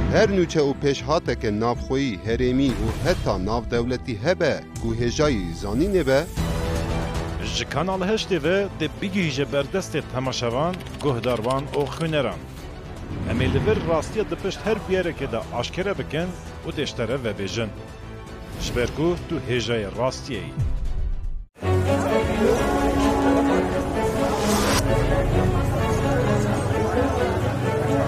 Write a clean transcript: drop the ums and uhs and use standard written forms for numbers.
هر نوچه و پیشهاتک نافخویی هرمی و حتی ناف دولتی هبه گو هجایی زانی نبه؟ ji Kanal Heştê ve de bigîje berdestê temaşevan, guhdarvan û xwîneran. Em ê li vir rastiya dipişt her bûyerekê de aşkere bikin û deştere vebêjin. Ji ber ku tu hêjayê rastiyê yî.